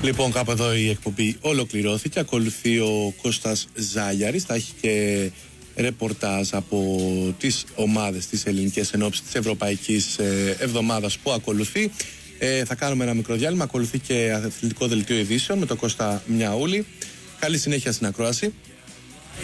Λοιπόν, κάπου εδώ η εκπομπή ολοκληρώθηκε. Ακολουθεί ο Κώστας Ζάλιαρης. Θα έχει και ρεπορτάζ από τις ομάδες της ελληνικής ενόψεις της Ευρωπαϊκής Εβδομάδας που ακολουθεί. Θα κάνουμε ένα μικρό διάλειμμα. Ακολουθεί και αθλητικό δελτίο ειδήσεων με τον Κώστα Μιαούλη. Καλή συνέχεια στην ακρόαση.